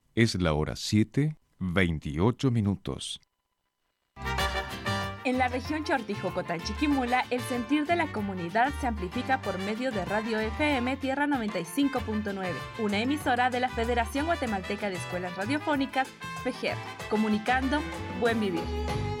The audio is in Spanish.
Es la hora 7:28. En la región Chortijocotán Chiquimula, el sentir de la comunidad se amplifica por medio de Radio FM Tierra 95.9, una emisora de la Federación Guatemalteca de Escuelas Radiofónicas, FEGER, comunicando Buen Vivir.